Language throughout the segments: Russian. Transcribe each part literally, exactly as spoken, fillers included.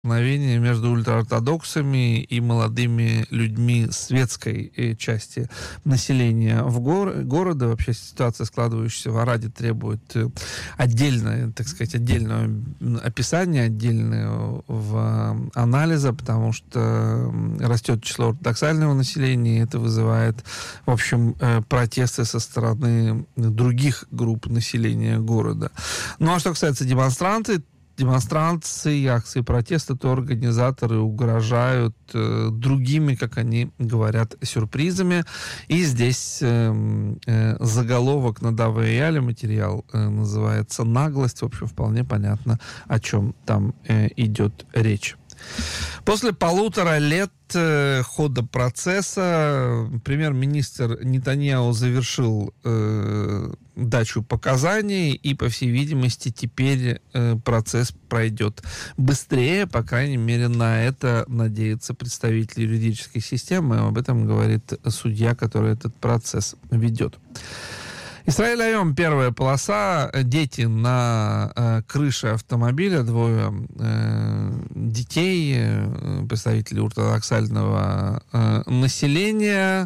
столкновение между ультраортодоксами и молодыми людьми светской э, части населения в гор- города. Вообще ситуация, складывающаяся в Араде, требует э, отдельное, так сказать, отдельного описания, отдельного в, анализа, потому что растет число ортодоксального населения, и это вызывает, в общем, э, протесты со стороны других групп населения города. Ну а что касается демонстрантов, демонстрации, акции протеста, то организаторы угрожают э, другими, как они говорят, сюрпризами. И здесь э, э, заголовок на Даве-Яле, материал э, называется «Наглость». В общем, вполне понятно, о чем там э, идет речь. После полутора лет э, хода процесса премьер-министр Нетаньяху завершил э, дачу показаний, и, по всей видимости, теперь э, процесс пройдет быстрее, по крайней мере, на это надеются представители юридической системы. Об этом говорит судья, который этот процесс ведет. Исраэль Айом, первая полоса. Дети на э, крыше автомобиля, двое э, детей, э, представителей ортодоксального э, населения.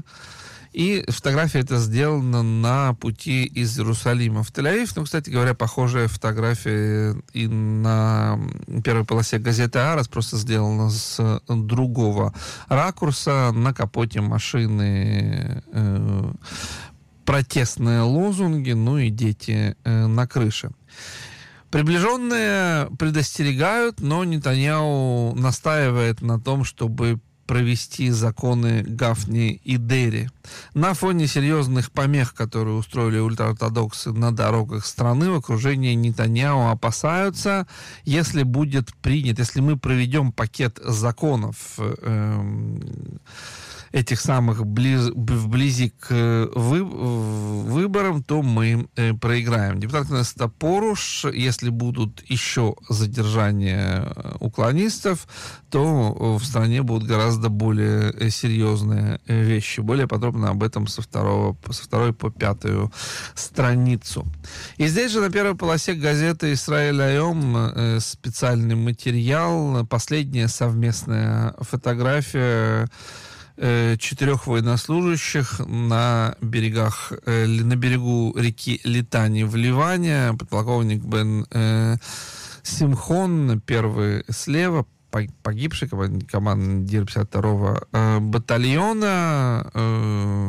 И фотография эта сделана на пути из Иерусалима в Тель-Авив. Ну, кстати говоря, похожая фотография и на первой полосе газеты «Арас», просто сделана с другого ракурса. На капоте машины э, протестные лозунги, ну и дети э, на крыше. Приближенные предостерегают, но Нетаньяху настаивает на том, чтобы провести законы Гафни и Дерри. На фоне серьезных помех, которые устроили ультраортодоксы на дорогах страны, в окружении Нетаньяху опасаются, если будет принят, если мы проведем пакет законов э, этих самых близ, вблизи к вы, выборам, то мы э, проиграем. Депутат Кнессета Поруш, если будут еще задержания уклонистов, то в стране будут гораздо более серьезные вещи. Более подробно об этом со, второго, со второй по пятую страницу. И здесь же на первой полосе газеты «Исраэль Айом» э, специальный материал, последняя совместная фотография четырех военнослужащих на берегах, э, на берегу реки Литани в Ливане. Подполковник Бен э, Симхон, первый слева, погибший командир пятьдесят второго э, батальона, э,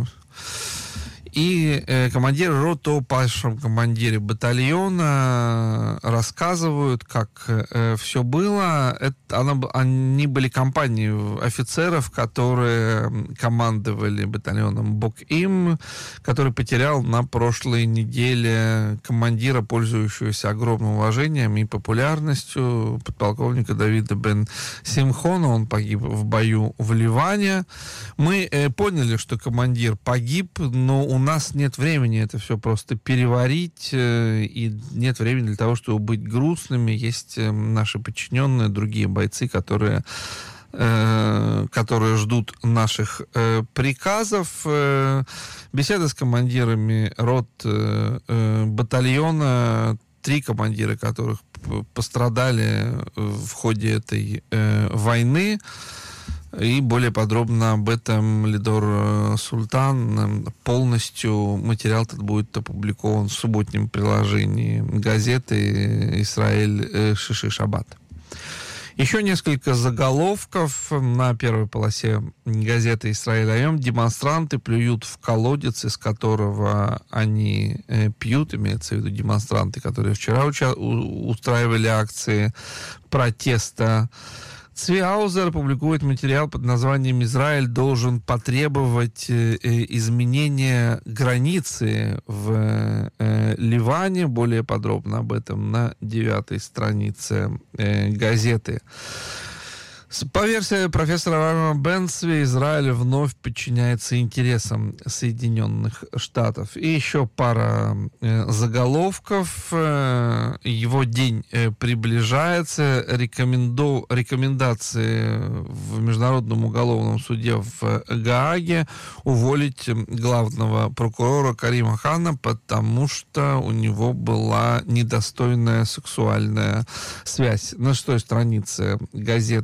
и э, командир роты о павшем командире батальона рассказывают, как э, все было. Это, она, они были компанией офицеров, которые командовали батальоном Бок-Им, который потерял на прошлой неделе командира, пользующегося огромным уважением и популярностью, подполковника Давида Бен Симхона. Он погиб в бою в Ливане. Мы э, поняли, что командир погиб, но у У нас нет времени это все просто переварить, э, и нет времени для того, чтобы быть грустными. Есть э, наши подчиненные, другие бойцы, которые, э, которые ждут наших э, приказов. Э, беседа с командирами рот э, э, батальона, три командира которых пострадали в ходе этой э, войны. И более подробно об этом Лидор Султан. Полностью материал этот будет опубликован в субботнем приложении газеты «Исраэль Шиши Шаббат». Еще несколько заголовков на первой полосе газеты «Исраэль Айом». Демонстранты плюют в колодец, из которого они э, пьют. Имеется в виду демонстранты, которые вчера уча- устраивали акции протеста. Цви Аузер публикует материал под названием «Израиль должен потребовать э, изменения границы в э, Ливане». Более подробно об этом на девятой странице э, газеты. По версии профессора Рама Бенсви, Израиль вновь подчиняется интересам Соединенных Штатов. И еще пара э, заголовков. Э, его день э, приближается. Рекоменду... Рекомендации в Международном уголовном суде в Гааге уволить главного прокурора Карима Хана, потому что у него была недостойная сексуальная связь. На шестой странице газеты